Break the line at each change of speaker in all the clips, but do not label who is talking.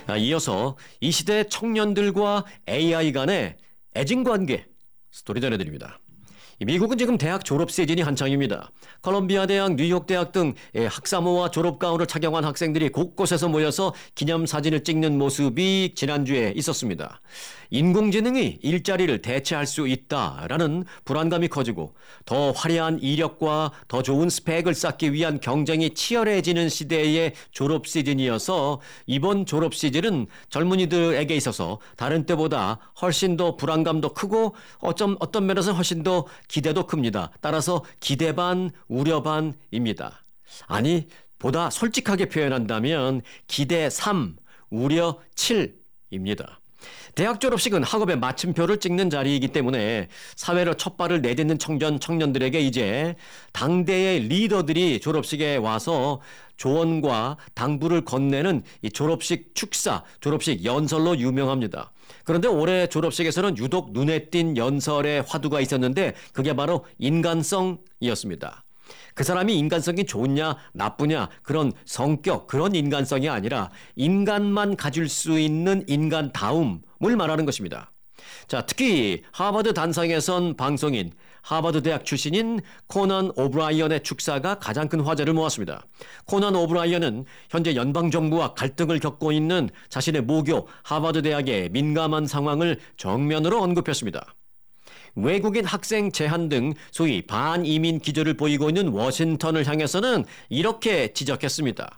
이어서 이 시대 청년들과 AI 간의 애증관계 스토리 전해드립니다. 미국은 지금 대학 졸업 시즌이 한창입니다. 컬럼비아 대학, 뉴욕 대학 등 학사모와 졸업가운을 착용한 학생들이 곳곳에서 모여서 기념사진을 찍는 모습이 지난주에 있었습니다. 인공지능이 일자리를 대체할 수 있다라는 불안감이 커지고 더 화려한 이력과 더 좋은 스펙을 쌓기 위한 경쟁이 치열해지는 시대의 졸업 시즌이어서 이번 졸업 시즌은 젊은이들에게 있어서 다른 때보다 훨씬 더 불안감도 크고 어떤 면에서는 훨씬 더 기대도 큽니다. 따라서 기대 반, 우려 반입니다. 아니, 보다 솔직하게 표현한다면 기대 3, 우려 7입니다. 대학 졸업식은 학업의 마침표를 찍는 자리이기 때문에 사회로 첫 발을 내딛는 청년들에게 이제 당대의 리더들이 졸업식에 와서 조언과 당부를 건네는 이 졸업식 축사, 졸업식 연설로 유명합니다. 그런데 올해 졸업식에서는 유독 눈에 띈 연설의 화두가 있었는데 그게 바로 인간성이었습니다. 그 사람이 인간성이 좋냐 나쁘냐 그런 성격 그런 인간성이 아니라 인간만 가질 수 있는 인간다움을 말하는 것입니다. 자, 특히 하버드 단상에선 방송인 하버드 대학 출신인 코난 오브라이언의 축사가 가장 큰 화제를 모았습니다. 코난 오브라이언은 현재 연방정부와 갈등을 겪고 있는 자신의 모교 하버드 대학의 민감한 상황을 정면으로 언급했습니다. 외국인 학생 제한 등 소위 반이민 기조를 보이고 있는 워싱턴을 향해서는 이렇게 지적했습니다.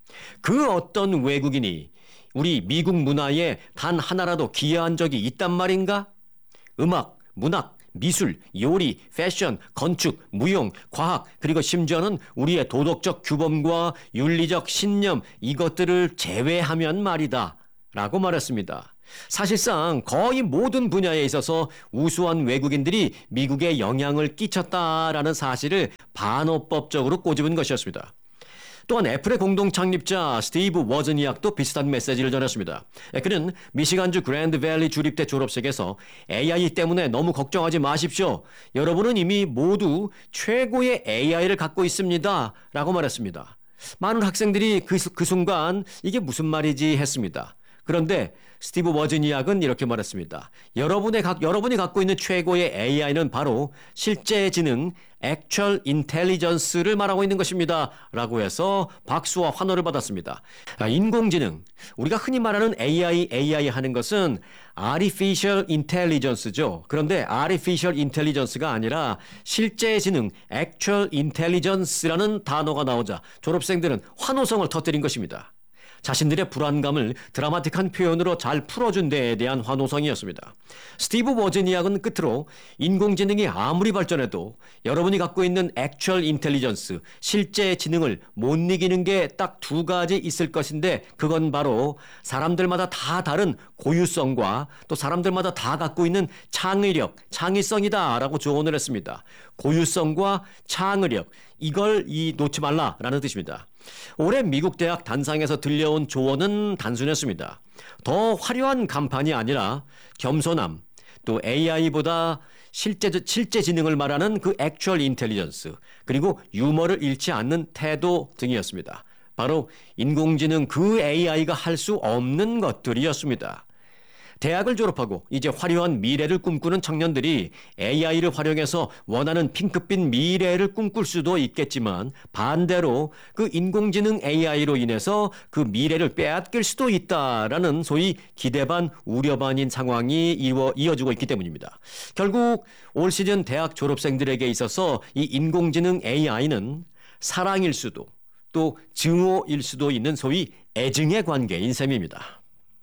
그 어떤 외국인이 우리 미국 문화에 단 하나라도 기여한 적이 있단 말인가? 음악, 문학, 미술, 요리, 패션, 건축, 무용, 과학 그리고 심지어는 우리의 도덕적 규범과 윤리적 신념 이것들을 제외하면 말이다 라고 말했습니다. 사실상 거의 모든 분야에 있어서 우수한 외국인들이 미국에 영향을 끼쳤다라는 사실을 반어법적으로 꼬집은 것이었습니다. 또한 애플의 공동 창립자 스티브 워즈니악도 비슷한 메시지를 전했습니다. 그는 미시간주 그랜드밸리 주립대 졸업식에서 AI 때문에 너무 걱정하지 마십시오. 여러분은 이미 모두 최고의 AI를 갖고 있습니다. 라고 말했습니다. 많은 학생들이 그 순간 이게 무슨 말이지 했습니다. 그런데 스티브 워즈니악은 이렇게 말했습니다. 여러분이 갖고 있는 최고의 AI는 바로 실제 지능, Actual Intelligence를 말하고 있는 것입니다. 라고 해서 박수와 환호를 받았습니다. 인공지능, 우리가 흔히 말하는 AI 하는 것은 Artificial Intelligence죠. 그런데 Artificial Intelligence가 아니라 실제 지능, Actual Intelligence라는 단어가 나오자 졸업생들은 환호성을 터뜨린 것입니다. 자신들의 불안감을 드라마틱한 표현으로 잘 풀어준 데에 대한 환호성이었습니다. 스티브 워즈니악은 끝으로 인공지능이 아무리 발전해도 여러분이 갖고 있는 Actual Intelligence, 실제 지능을 못 이기는 게 딱 두 가지 있을 것인데 그건 바로 사람들마다 다 다른 고유성과 또 사람들마다 다 갖고 있는 창의력, 창의성이다 라고 조언을 했습니다. 고유성과 창의력, 이걸 놓지 말라라는 뜻입니다. 올해 미국 대학 단상에서 들려온 조언은 단순했습니다. 더 화려한 간판이 아니라 겸손함, 또 AI보다 실제 지능을 말하는 그 Actual Intelligence, 그리고 유머를 잃지 않는 태도 등이었습니다. 바로 인공지능 그 AI가 할 수 없는 것들이었습니다. 대학을 졸업하고 이제 화려한 미래를 꿈꾸는 청년들이 AI를 활용해서 원하는 핑크빛 미래를 꿈꿀 수도 있겠지만 반대로 그 인공지능 AI로 인해서 그 미래를 빼앗길 수도 있다라는 소위 기대 반 우려 반인 상황이 이어지고 있기 때문입니다. 결국 올 시즌 대학 졸업생들에게 있어서 이 인공지능 AI는 사랑일 수도 또 증오일 수도 있는 소위 애증의 관계인 셈입니다.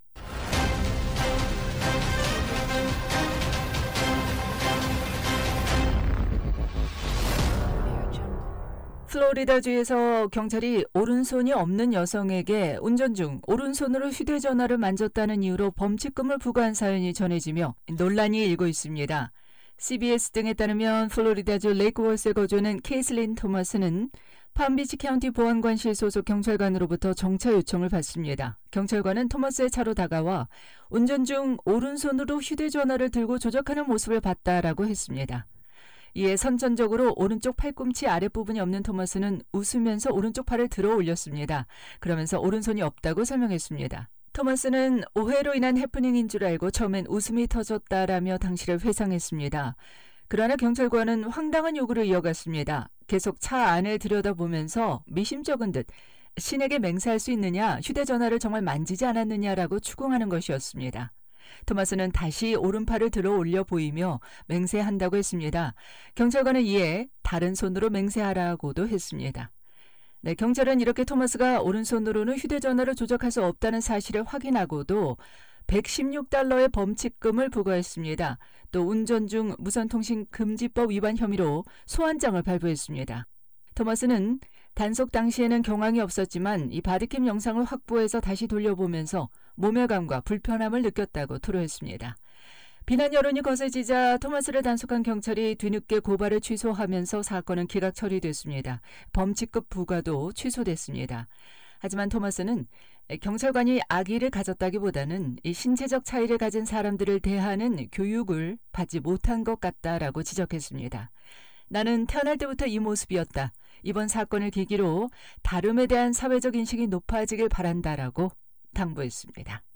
플로리다주에서 경찰이 오른손이 없는 여성에게 운전 중 오른손으로 휴대전화를 만졌다는 이유로 범칙금을 부과한 사연이 전해지며 논란이 일고 있습니다. CBS 등에 따르면 플로리다주 레이크워스에 거주하는 케이슬린 토마스는 팜비치 카운티 보안관실 소속 경찰관으로부터 정차 요청을 받습니다. 경찰관은 토마스의 차로 다가와 운전 중 오른손으로 휴대전화를 들고 조작하는 모습을 봤다라고 했습니다. 이에 선천적으로 오른쪽 팔꿈치 아랫부분이 없는 토마스는 웃으면서 오른쪽 팔을 들어 올렸습니다. 그러면서 오른손이 없다고 설명했습니다. 토마스는 오해로 인한 해프닝인 줄 알고 처음엔 웃음이 터졌다라며 당시를 회상했습니다. 그러나 경찰관은 황당한 요구를 이어갔습니다. 계속 차 안을 들여다보면서 미심쩍은 듯 신에게 맹세할 수 있느냐, 휴대전화를 정말 만지지 않았느냐라고 추궁하는 것이었습니다. 토마스는 다시 오른팔을 들어 올려 보이며 맹세한다고 했습니다. 경찰관은 이에 다른 손으로 맹세하라고도 했습니다. 네, 경찰은 이렇게 토마스가 오른손으로는 휴대전화를 조작할 수 없다는 사실을 확인하고도 $116의 범칙금을 부과했습니다. 또 운전 중 무선통신금지법 위반 혐의로 소환장을 발부했습니다. 토마스는 단속 당시에는 경황이 없었지만 이 바디캠 영상을 확보해서 다시 돌려보면서 모멸감과 불편함을 느꼈다고 토로했습니다. 비난 여론이 거세지자 토마스를 단속한 경찰이 뒤늦게 고발을 취소하면서 사건은 기각 처리됐습니다. 범칙금 부과도 취소됐습니다. 하지만 토마스는 경찰관이 악의를 가졌다기보다는 이 신체적 차이를 가진 사람들을 대하는 교육을 받지 못한 것 같다라고 지적했습니다. 나는 태어날 때부터 이 모습이었다. 이번 사건을 계기로 다름에 대한 사회적 인식이 높아지길 바란다라고 당부했습니다.